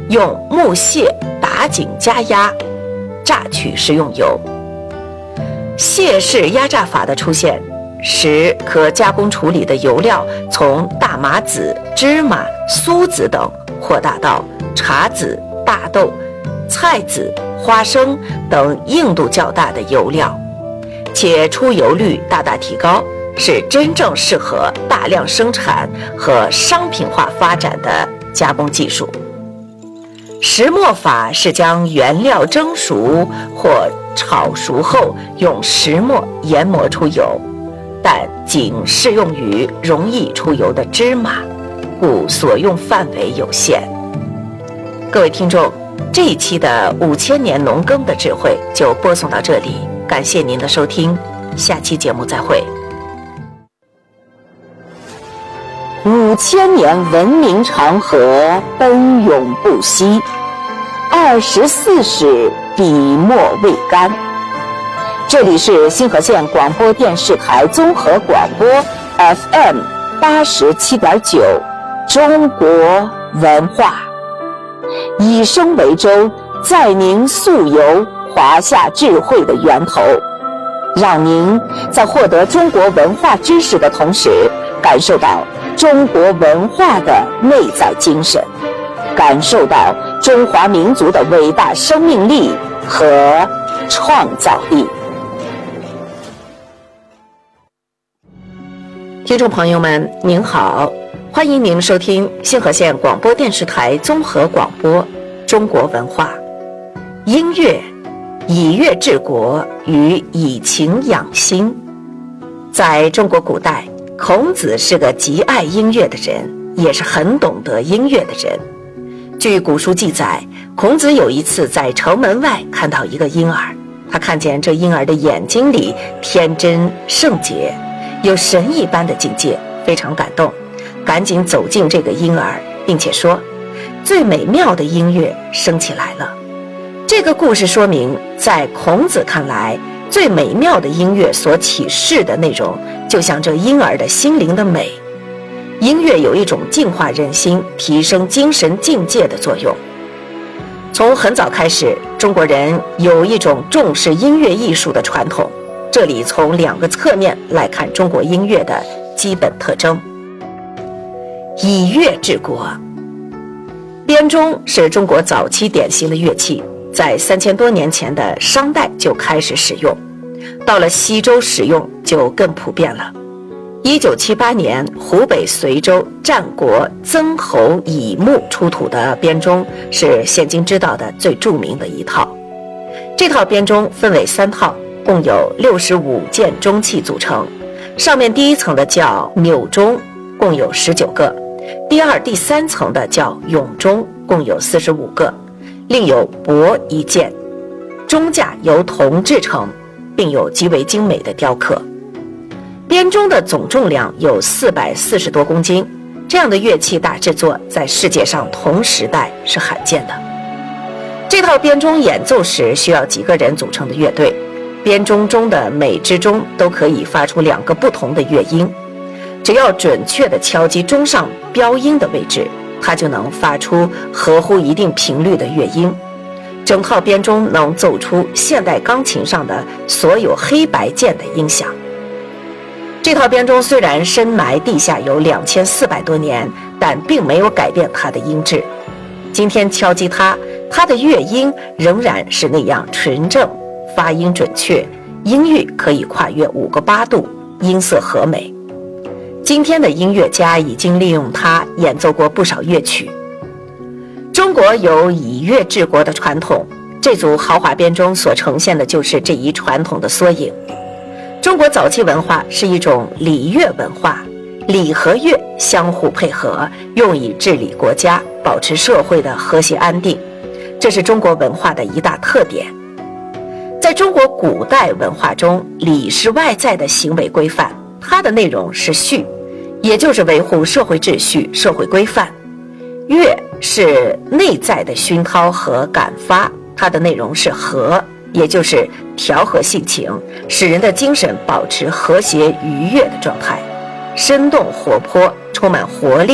用木屑打紧加压，榨取食用油。屑式压榨法的出现，使可加工处理的油料从大麻籽、芝麻、苏子等扩大到茶籽、大豆、菜籽、花生等硬度较大的油料，且出油率大大提高，是真正适合大量生产和商品化发展的加工技术。石磨法是将原料蒸熟或炒熟后用石磨研磨出油，但仅适用于容易出油的芝麻，故所用范围有限。各位听众，这一期的5000年农耕的智慧就播送到这里，感谢您的收听，下期节目再会。 5000年文明长河奔涌不息，24史笔墨未干。这里是新河县广播电视台综合广播 FM 87.9中国文化，以声为舟，载您溯游华夏智慧的源头，让您在获得中国文化知识的同时，感受到中国文化的内在精神，感受到中华民族的伟大生命力和创造力。 听众朋友们您好，欢迎您收听新河县广播电视台综合广播中国文化。音乐以乐治国与以情养心。在中国古代，孔子是个极爱音乐的人，也是很懂得音乐的人。据古书记载，孔子有一次在城门外看到一个婴儿，他看见这婴儿的眼睛里天真圣洁，有神一般的境界，非常感动，赶紧走进这个婴儿，并且说，最美妙的音乐升起来了。这个故事说明，在孔子看来，最美妙的音乐所启示的内容，就像这婴儿的心灵的美。音乐有一种净化人心、提升精神境界的作用。从很早开始，中国人有一种重视音乐艺术的传统。这里从2个侧面来看中国音乐的基本特征。以乐治国。编钟是中国早期典型的乐器，在3000多年前的商代就开始使用，到了西周使用就更普遍了。1978年，湖北随州战国曾侯乙墓出土的编钟是现今知道的最著名的一套。这套编钟分为3套，共有65件钟器组成，上面第一层的叫钮钟，共有19个，第2、第3层的叫俑钟，共有45个，另有帛1件。钟架由铜制成，并有极为精美的雕刻。编钟的总重量有440多公斤，这样的乐器大制作在世界上同时代是罕见的。这套编钟演奏时需要几个人组成的乐队，编钟中的每支钟都可以发出2个不同的乐音，只要准确地敲击钟上标音的位置，它就能发出合乎一定频率的乐音。整套编钟能奏出现代钢琴上的所有黑白键的音响。这套编钟虽然深埋地下有2400多年，但并没有改变它的音质。今天敲击它，它的乐音仍然是那样纯正，发音准确，音域可以跨越5个8度，音色和美。今天的音乐家已经利用它演奏过不少乐曲。中国有以乐治国的传统，这组豪华编钟所呈现的就是这一传统的缩影。中国早期文化是一种礼乐文化，礼和乐相互配合，用以治理国家，保持社会的和谐安定，这是中国文化的一大特点。在中国古代文化中，礼是外在的行为规范，它的内容是序，也就是维护社会秩序、社会规范；乐是内在的熏陶和感发，它的内容是和，也就是调和性情，使人的精神保持和谐愉悦的状态，生动活泼，充满活力。